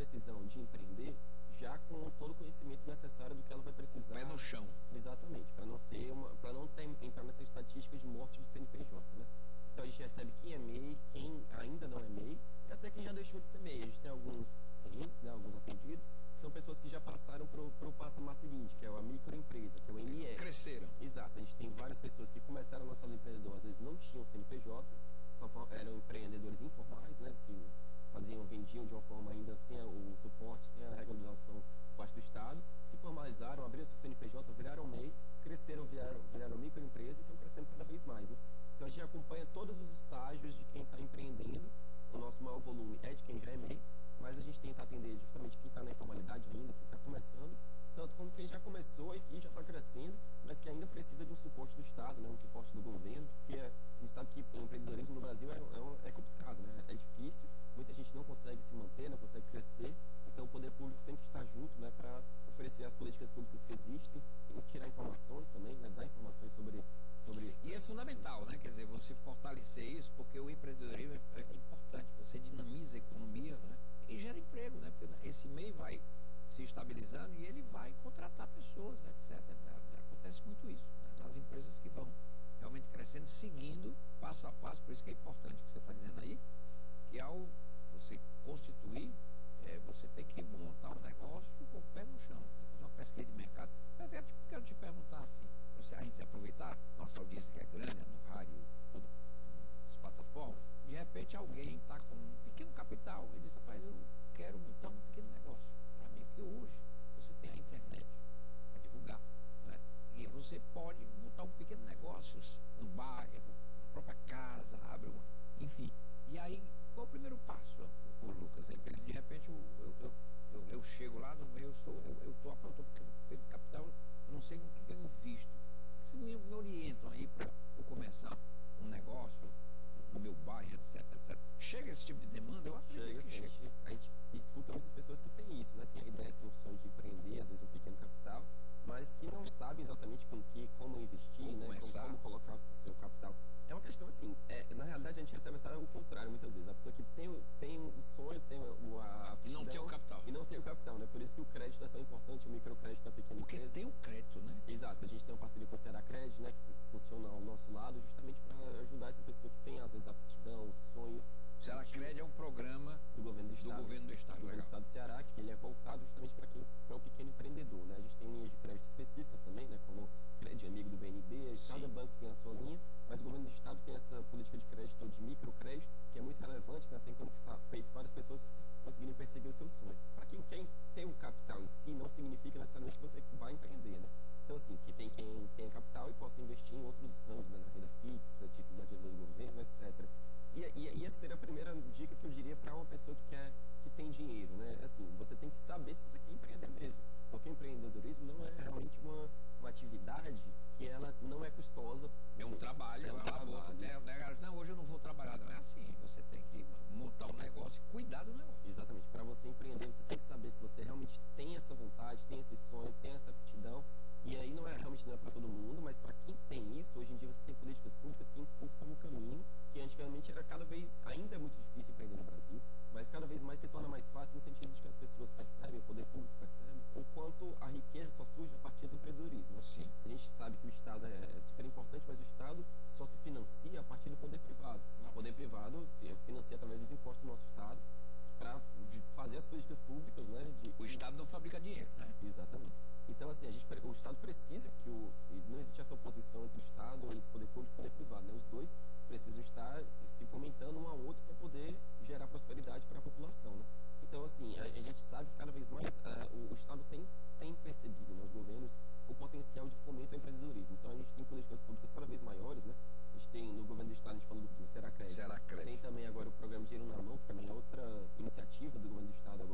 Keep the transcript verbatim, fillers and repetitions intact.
decisão de empreender já com todo o conhecimento necessário do que ela vai precisar. Pé no chão. Exatamente, para não ser uma, para não ter, entrar nessa estatística de morte de C N P J, né? Então a gente recebe quem é M E I, quem ainda não é M E I e até quem já deixou de ser M E I. A gente tem alguns clientes, né, alguns atendidos, que são pessoas que já passaram para o patamar seguinte, que é a microempresa, que é o M I E. Cresceram. Exato, a gente tem várias pessoas que começaram na sala do empreendedor, às vezes não tinham C N P J, só eram empreendedores informais, né, se faziam, vendiam de uma forma ainda sem o suporte, sem a regularização por parte do Estado, se formalizaram, abriram seu C N P J, viraram M E I, cresceram, viraram, viraram microempresa e estão crescendo cada vez mais, né? Então a gente acompanha todos os estágios de quem está empreendendo. O nosso maior volume é de quem já é M E I, mas a gente tenta atender justamente quem está na informalidade ainda, quem está começando, tanto como quem já começou e que já está crescendo, mas que ainda precisa de um suporte do Estado, né, um suporte do governo, porque a gente sabe que o empreendedorismo no Brasil é, é, é complicado, né, é difícil, muita gente não consegue se manter, não consegue crescer, então o poder público tem que estar junto, né, para oferecer as políticas públicas que existem, e tirar informações também, né, dar informações sobre... sobre e é fundamental, né, quer dizer, você fortalecer isso, porque o empreendedorismo é, é importante, você dinamiza a economia, né, e gera emprego, né, porque esse M E I vai se estabilizando e ele vai contratar pessoas, etcétera. Acontece muito isso, né, nas empresas que vão realmente crescendo, seguindo passo a passo, por isso que é importante o que você está dizendo aí, que ao você constituir, é, você tem que montar um negócio com o pé no chão, tem que fazer uma pesquisa de mercado. Eu até quero te perguntar assim, você, a gente aproveitar, nossa audiência que é grande, no rádio, tudo, nas plataformas, de repente alguém está com um pequeno capital e diz, rapaz, eu quero montar um pequeno negócio para mim, porque hoje você tem a internet para divulgar, né? E você pode montar um pequeno negócio no bairro, na própria casa, abre uma, enfim. E aí, qual é o primeiro passo, o Lucas? De repente eu, eu, eu, eu, eu chego lá, no eu sou, eu, eu tô eu tô pequeno capital, eu não sei o que eu invisto. Vocês me, me orientam aí para eu começar um negócio no meu bairro, etc, etcétera. Chega esse tipo de demanda? Eu acredito chega, que sim, chega. A gente escuta muitas pessoas que têm isso, né? Tem a ideia, tem um sonho de empreender, às vezes um pequeno capital, mas que não sabem exatamente com que, como investir, como né? Como, como colocar o seu capital. É uma questão assim, é, na realidade a gente recebe até o contrário muitas vezes. A pessoa que tem, tem o sonho, tem o, a e não tem o capital. E não tem o capital, né? Por isso que o crédito é tão importante, o microcrédito da pequena Porque empresa. Porque tem o crédito, né? Exato, a gente tem uma parceria com o Ceará Crédito, né? Que funciona ao nosso lado, justamente para ajudar essa pessoa que tem, às vezes, a aptidão, o sonho. O Ceará Crédito é um programa do governo do estado, do governo do estado, do, governo do estado do Ceará, que ele é voltado justamente para quem, para o pequeno empreendedor, né? A gente tem linhas de crédito específicas também, né? Como crédito amigo do B N B, Sim. Cada banco tem a sua linha, mas o governo do estado tem essa política de crédito, de microcrédito, que é muito relevante, né? Tem como que está feito várias pessoas conseguirem perseguir o seu sonho. Para quem quer ter o capital em si, não significa necessariamente que você vai empreender, né? Então, assim, que tem quem tenha capital e possa investir em outros ramos, né? Na renda fixa, título da dívida do governo, etcétera. E, e, e essa seria a primeira dica que eu diria para uma pessoa que quer, que tem dinheiro, né? Assim, você tem que saber se você quer empreender mesmo. Porque o empreendedorismo não é realmente uma, uma atividade que ela não é custosa. É um trabalho, é um trabalho. Até, né, não, hoje eu não vou trabalhar, não é assim. Você tem que montar um negócio e cuidar do negócio. Exatamente. Para você empreender, você tem que saber se você realmente tem essa vontade, tem esse sonho, tem essa aptidão. E aí não é realmente não é para todo mundo, mas para quem tem isso, hoje em dia você tem políticas públicas que encurtam o caminho, que antigamente era cada vez, ainda é muito difícil empreender no Brasil, mas cada vez mais se torna mais fácil no sentido de que as pessoas percebem, o poder público percebe, o quanto a riqueza só surge a partir do empreendedorismo. Sim. A gente sabe que o Estado é super importante, mas o Estado só se financia a partir do poder privado. O poder privado se financia através dos impostos do nosso Estado para fazer as políticas públicas, né? De, o Estado não fabrica dinheiro, né? Exatamente. Então, assim, a gente, o Estado precisa que o... Não existe essa oposição entre o Estado, entre o poder público e o poder privado, né? Os dois precisam estar se fomentando um ao outro para poder gerar prosperidade para a população, né? Então, assim, a, a gente sabe que cada vez mais uh, o, o Estado tem, tem percebido, né? Os governos, o potencial de fomento ao empreendedorismo. Então, a gente tem políticas públicas cada vez maiores, né? A gente tem, no governo do Estado, a gente falou do, do Ceará Crédito. Ceará Crédito. Tem também agora o programa Dinheiro na Mão, que também é outra iniciativa do governo do Estado agora.